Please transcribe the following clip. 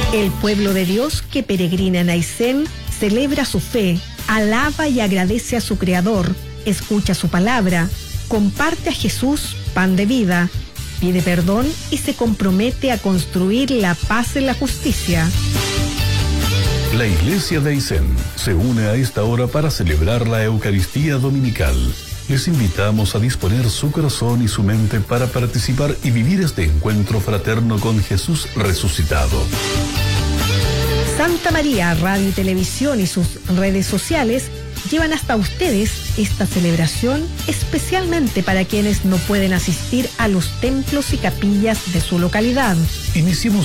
El pueblo de Dios que peregrina en Aysén celebra su fe, alaba y agradece a su Creador, escucha su palabra, comparte a Jesús, pan de vida, pide perdón y se compromete a construir la paz y la justicia. La Iglesia de Aysén se une a esta hora para celebrar la Eucaristía Dominical. Les invitamos a disponer su corazón y su mente para participar y vivir este encuentro fraterno con Jesús resucitado. Santa María Radio y Televisión y sus redes sociales llevan hasta ustedes esta celebración especialmente para quienes no pueden asistir a los templos y capillas de su localidad. Iniciemos